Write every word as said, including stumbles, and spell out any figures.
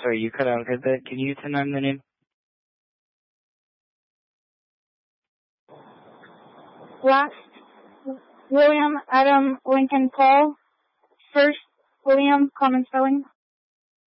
sorry, you cut out a bit. Can you tell them the name? Last, William Adam Lincoln Paul. First, William, common spelling.